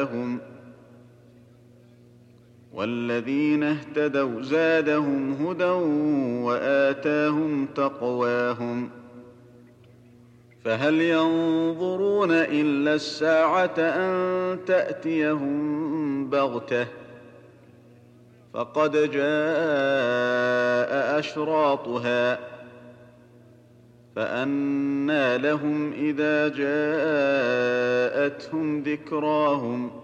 هداهم والذين اهتدوا زادهم هدى وآتاهم تقواهم فهل ينظرون إلا الساعة أن تأتيهم بغتة فقد جاء أشراطها فأنى لهم إذا جاءتهم ذكراهم